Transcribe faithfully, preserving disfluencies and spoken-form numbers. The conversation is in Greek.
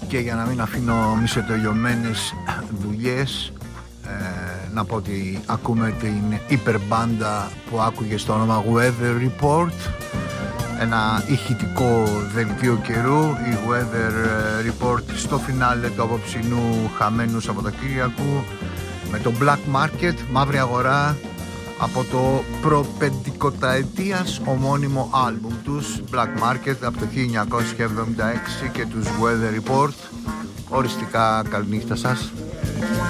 Και για να μην αφήνω μισοτελειωμένες δουλειές, ε, να πω ότι ακούμε την υπερμπάντα που άκουγε στο όνομα Weather Report, ένα ηχητικό δελτίο καιρού. Η Weather Report στο φινάλε του απόψινού χαμένου Σαββατοκύριακου με το Black Market, μαύρη αγορά, από το προπεντηκοταετίας ομώνυμο άλμπουμ τους Black Market από το χίλια εννιακόσια εβδομήντα έξι και τους Weather Report. Οριστικά καληνύχτα σας.